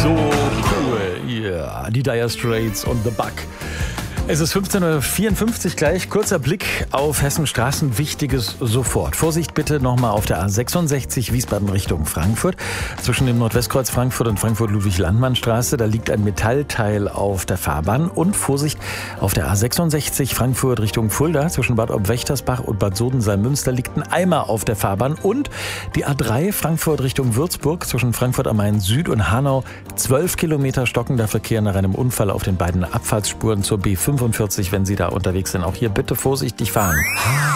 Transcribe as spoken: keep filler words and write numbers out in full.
So cool. Yeah, die Dire Straits und The Bug. Es ist fünfzehn Uhr vierundfünfzig gleich. Kurzer Blick auf Hessens Straßen. Wichtiges sofort. Vorsicht bitte nochmal auf der A sechsundsechzig Wiesbaden Richtung Frankfurt. Zwischen dem Nordwestkreuz Frankfurt und Frankfurt-Ludwig-Landmann-Straße. Da liegt ein Metallteil auf der Fahrbahn. Und Vorsicht auf der A sechsundsechzig Frankfurt Richtung Fulda. Zwischen Bad Ob-Wächtersbach und Bad Sodensalm-Münster liegt ein Eimer auf der Fahrbahn. Und die A drei Frankfurt Richtung Würzburg. Zwischen Frankfurt am Main Süd und Hanau. zwölf Kilometer stockender Verkehr nach einem Unfall auf den beiden Abfahrtsspuren zur B fünfundvierzig, wenn Sie da unterwegs sind. Auch hier bitte vorsichtig fahren.